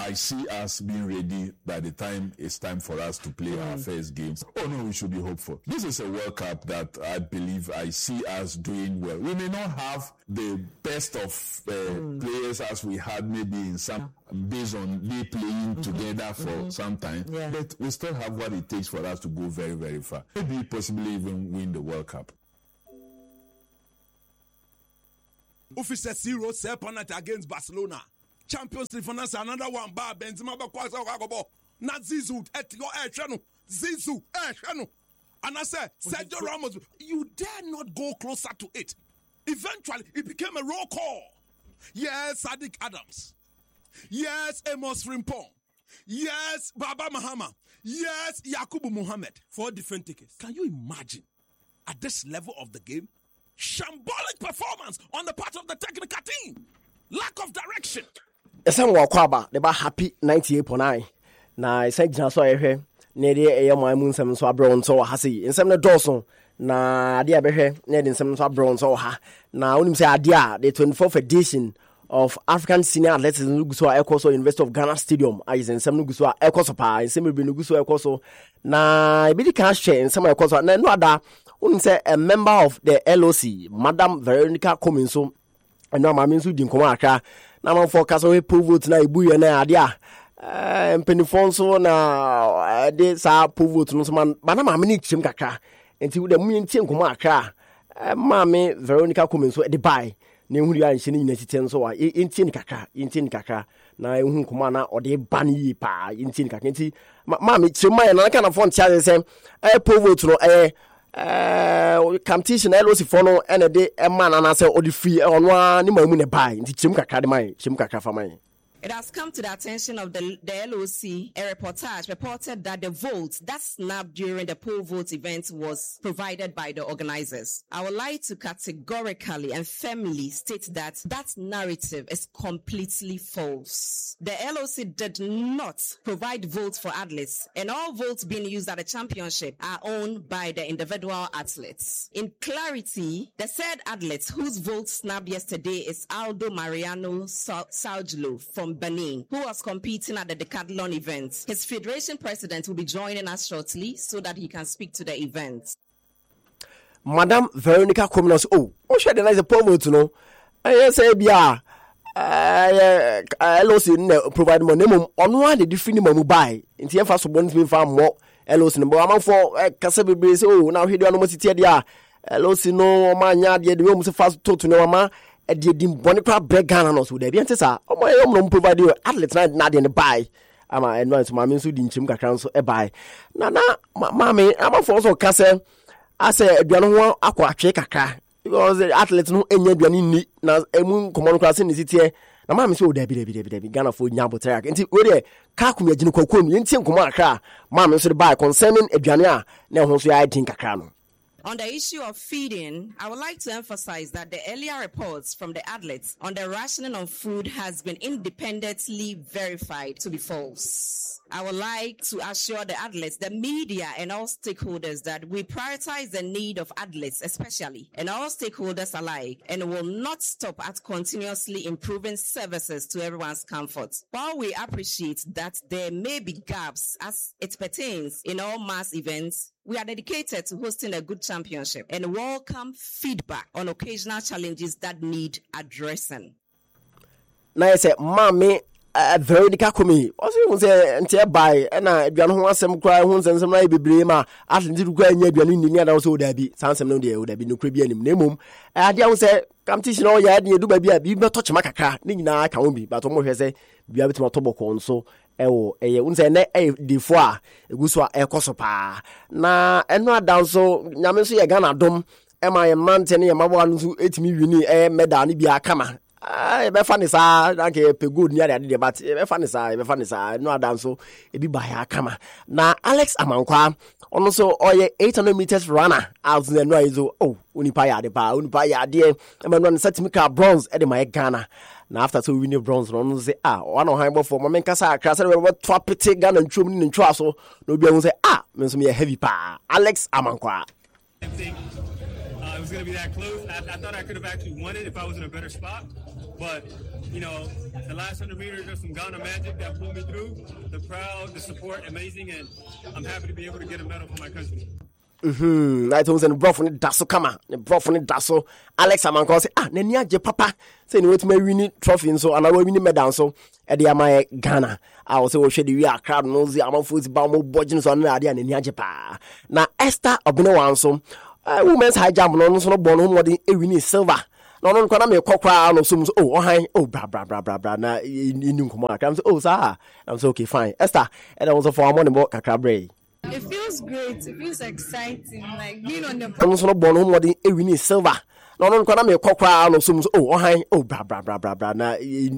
I see us being ready by the time it's time for us to play our first games. Oh no, we should be hopeful. This is a World Cup that I believe I see us doing well. We may not have the best of players as we had maybe in some, based on they playing together for some time, but we still have what it takes for us to go very, very far. Maybe possibly even win the World Cup. Officer 0-7 penalty against Barcelona. Champions League finance another one. Ba Benzema ba kwasa wagobo. Na Zizou etio eshanu. Zizou eshanu. And I said, Sergio Ramos, you dare not go closer to it. Eventually, it became a roll call. Yes, Sadiq Adams. Yes, Amos Frimpong. Yes, Baba Mahama. Yes, Yakubu Mohammed. 4 different tickets. Can you imagine at this level of the game? Shambolic performance on the part of the technical team. Lack of direction. Some walk about the happy 98.9. Now, I said, just so I hear, near my moon, some so bronze or hassy, in some Dawson. Na dear behe, near in some bronze or ha. Now, only say, idea, the 24th edition of African Senior Athletics in Luguswa Ecoso University of Ghana Stadium. I is in some Luguswa Ecosopa, and some will be Luguswa Ecoso. Na, I be the cash share in some Ecoso, and no other. Say a member of the LOC, Madam Veronica Cominso, and now my means with Dinkomaka. Now I'm for Castle Puvut na Ibu and Adia. And Penifonso na this are Puvut no man, but I'm a mini chimkaka. And to the moon Tinkomaka. Mammy Veronica Cominso at the buy. Nehuria and Shini Netitan so in Tinkaka. Now in Kumana or the Bunny pa in Tinkaki. Mammy, Chima and I can afford charges and a Puvut no competition LOC follow and a day a man and I say, oh, the free on one, you buy into Chimka for mine. It has come to the attention of the LOC. A reportage reported that the vote that snapped during the poll vote event was provided by the organizers. I would like to categorically and firmly state that narrative is completely false. The LOC did not provide votes for athletes, and all votes being used at the championship are owned by the individual athletes. In clarity, the said athletes whose vote snapped yesterday is Aldo Mariano Saujlo from Benin, who was competing at the Decathlon event. His federation president will be joining us shortly so that he can speak to the event. Madam Veronica Cominos, share the nice promo to know. I say, LOC provide money on one the different mobile. In the first one, we found more LOC number among for Casabi. Oh, now he don't know what's here. LOC no man, the room is fast to no ma. A dear Bonica Breganos would be answer. Oh, my own provide you athletes not in the buy. Am I advance my means within Chimka Council a buy? Nana, mammy, I'm a force of Castle. I say, a Biano aqua cheka because the athletes no any Bianini now a moon common class in the city. Now, mammy, so Debbie, Ghana for Yambotrack. And where Kakumi Jinko in Tim Kumaka, mammy should buy concerning a Biania. Now, I think a crown. On the issue of feeding, I would like to emphasize that the earlier reports from the athletes on the rationing of food has been independently verified to be false. I would like to assure the athletes, the media, and all stakeholders that we prioritize the need of athletes especially, and all stakeholders alike, and will not stop at continuously improving services to everyone's comfort. While we appreciate that there may be gaps as it pertains in all mass events, we are dedicated to hosting a good championship and welcome feedback on occasional challenges that need addressing. Now I say, Mommy, Veronica Comi. Also, you say, and by and I don't some cry once and some like be blame. I didn't go near Bianin, also there be some no dear would have been no Caribbean name. I don't say, competition all ya do baby, be not touch Macaca, Nina can be, but almost say, be able to tobacco so. Unse ne di fois eguswa ekosopa na eno adan so nyame so ye Ghana dom e ma ye mante ne ye mabo anu etimi wini medal ni bia kama e be fa ni sa danke pe good ni ade de but e be fa ni sa no adan so e bi ba ya kama na Alex Amankwa ono so oye 800 meters runner out there no izo unipa ya de e ma no certificate bronze e de ma Ghana. Now after 2 winning bronze, no say one on high for my casa, Crasser, what twapity gun and chum in Trasso, no be able to say, means me a heavy pa. Alex Amankwa. It was going to be that close. I thought I could have actually won it if I was in a better spot. But, you know, the last 100 meters, there's some Ghana magic that pulled me through. The crowd, the support, amazing. And I'm happy to be able to get a medal for my country. I told him, bro, from the Dasso, come on, the bro from the Dasso. Alex Amanko say, Nenia, je papa, say, you want me win trophy, so, and I will win medal, so, at the Amaya Ghana. I was so sure we are crowd knows the amount of football, budgets on the idea, and Niajepa. Now, Esther Obino, women's high jump, no, so, born home, what the winning silver. No, no, can I make crowd or some, bra, na, in Kumaka. I'm so, sir, I'm so okay, fine. Esther, and I was for a morning walk, Cacabre. It feels great. It feels exciting. Like being on the. I'm so born home what the winning silver. No, no, can I make crowd or some, bra, na,